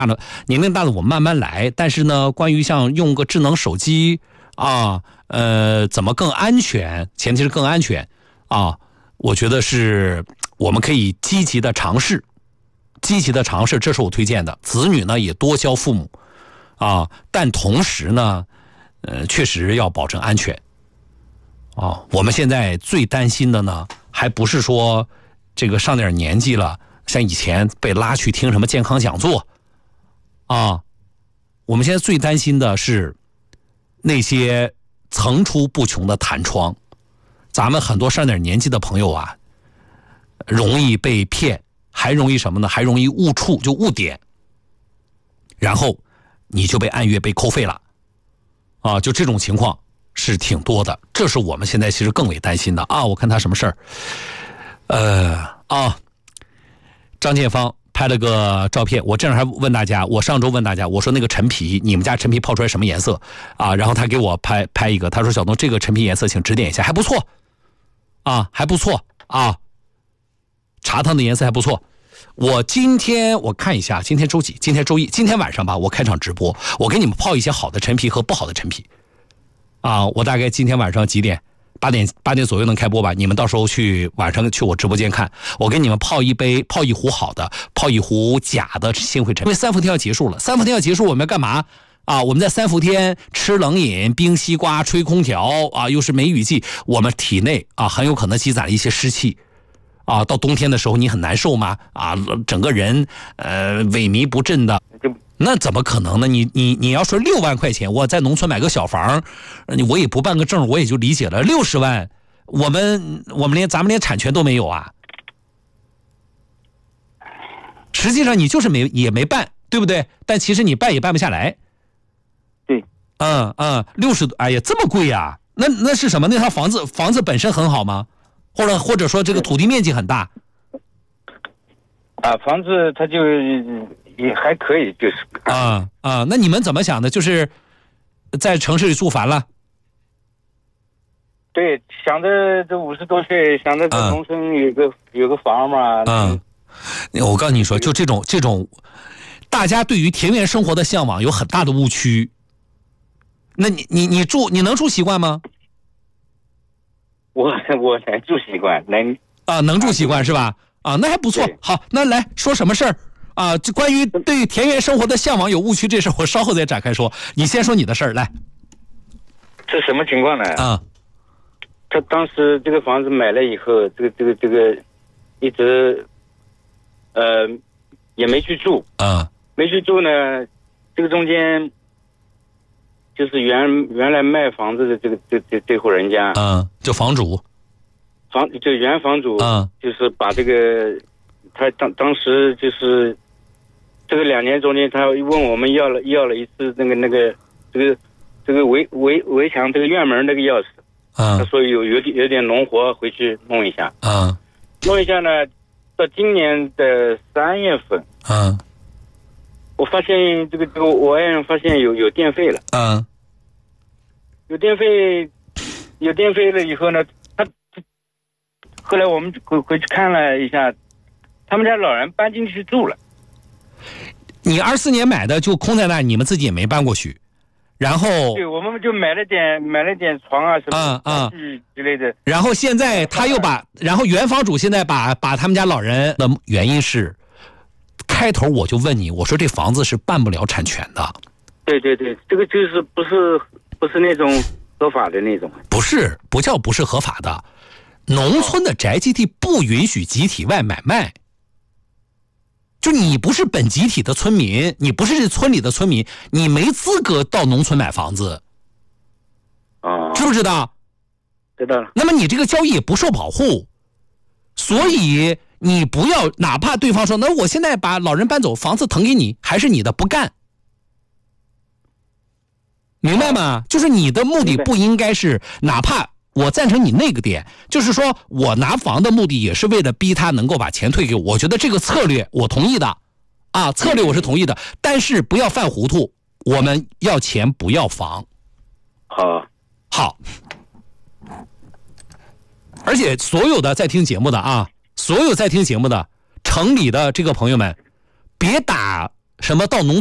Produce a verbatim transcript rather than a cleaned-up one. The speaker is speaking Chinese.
的年龄大的我们慢慢来。但是呢，关于像用个智能手机啊，呃，怎么更安全，前提是更安全啊，我觉得是我们可以积极的尝试，积极的尝试，这是我推荐的。子女呢也多教父母啊，但同时呢，呃，确实要保证安全啊。我们现在最担心的呢，还不是说这个上点年纪了，像以前被拉去听什么健康讲座啊，我们现在最担心的是那些层出不穷的弹窗。咱们很多上点年纪的朋友啊，容易被骗，还容易什么呢？还容易误触，就误点，然后你就被按月被扣费了啊！就这种情况是挺多的，这是我们现在其实更为担心的啊！我看他什么事儿，呃啊，张建芳拍了个照片，我这样还问大家，我上周问大家，我说那个陈皮，你们家陈皮泡出来什么颜色啊？然后他给我拍拍一个，他说小东这个陈皮颜色请指点一下，还不错啊，还不错啊，茶汤的颜色还不错。我今天我看一下，今天周几？今天周一，今天晚上吧，我开场直播，我给你们泡一些好的陈皮和不好的陈皮啊。我大概今天晚上几点？八点八点左右能开播吧？你们到时候去晚上去我直播间看，我给你们泡一杯，泡一壶好的，泡一壶假的新会陈。因为三伏天要结束了，三伏天要结束，我们要干嘛啊？我们在三伏天吃冷饮、冰西瓜、吹空调啊，又是梅雨季，我们体内啊很有可能积攒了一些湿气。啊，到冬天的时候你很难受吗？啊，整个人呃萎靡不振的，那怎么可能呢？你你你要说六万块钱，我在农村买个小房，我也不办个证，我也就理解了。六十万，我们我们连咱们连产权都没有啊。实际上你就是没也没办，对不对？但其实你办也办不下来。 对， 嗯嗯，六十，哎呀，这么贵呀？那那是什么？那套房子房子本身很好吗？或者或者说这个土地面积很大啊，房子它就也还可以，就是啊啊。那你们怎么想的？就是在城市里住烦了？ 对，想着这五十多岁，想着在农村有个、嗯、有个房嘛。 嗯，我告诉你说，就这种这种，大家对于田园生活的向往有很大的误区。那你你你住你能住习惯吗？ 我我能住习惯，能啊，能住习惯是吧？啊，那还不错。好，那来说什么事儿啊？这关于对田园生活的向往有误区这事儿，我稍后再展开说。你先说你的事儿来。 这什么情况呢？ 啊， 他当时这个房子买了以后，这个这个这个一直呃也没去住啊， 没去住呢，这个中间。就是原原来卖房子的这个这这这户人家， 嗯，就房主， 房就原房主， 嗯， 就是把这个他当当时就是这个两年中间，他问我们要了要了一次那个那个这个这个围围围墙这个院门那个钥匙， 嗯， 他说有有点有点农活，回去弄一下， 嗯， 弄一下呢，到今年的三月份， 嗯。 我发现这个这个我爱人发现有有电费了， 嗯， 有电费，有电费了以后呢，他后来我们回回去看了一下，他们家老人搬进去住了。 你二四年买的就空在那，你们自己也没搬过去，然后对，我们就买了点买了点床啊什么啊啊之类的。 然后现在他又把，然后原房主现在把把他们家老人的原因是。开头我就问你，我说这房子是办不了产权的。 对对对，这个就是不是不是那种合法的那种。 不是，不叫不是合法的。农村的宅基地不允许集体外买卖。就你不是本集体的村民，你不是这村里的村民，你没资格到农村买房子。 哦， 知不知道？ 知道了。 那么你这个交易也不受保护，所以。你不要，哪怕对方说，那我现在把老人搬走，房子腾给你，还是你的，不干，明白吗？就是你的目的不应该是，哪怕我赞成你那个点，就是说我拿房的目的也是为了逼他能够把钱退给我，我觉得这个策略我同意的，啊，策略我是同意的，但是不要犯糊涂，我们要钱不要房。 好， 好，而且所有的在听节目的啊。所有在听节目的城里的这个朋友们，别打什么到农